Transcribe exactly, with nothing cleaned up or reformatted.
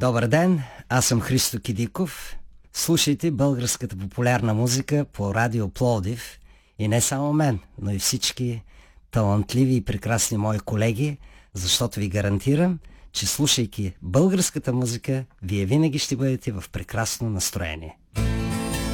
Добър ден, аз съм Христо Кидиков. Слушайте българската популярна музика по Радио Пловдив и не само мен, но и всички талантливи и прекрасни мои колеги, защото ви гарантирам, че слушайки българската музика, вие винаги ще бъдете в прекрасно настроение.